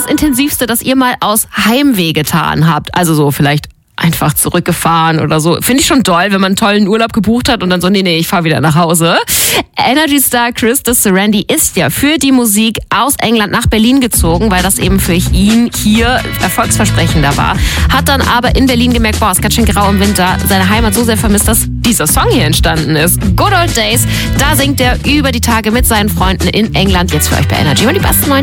das Intensivste, das ihr mal aus Heimweh getan habt? Also so vielleicht einfach zurückgefahren oder so. Finde ich schon toll, wenn man einen tollen Urlaub gebucht hat und dann so, nee, ich fahre wieder nach Hause. Energy-Star Chris de Serendy ist ja für die Musik aus England nach Berlin gezogen, weil das eben für ihn hier erfolgsversprechender war. Hat dann aber in Berlin gemerkt, boah, ist ganz schön grau im Winter, seine Heimat so sehr vermisst, dass dieser Song hier entstanden ist. Good Old Days, da singt er über die Tage mit seinen Freunden in England. Jetzt für euch bei Energy und die besten neuen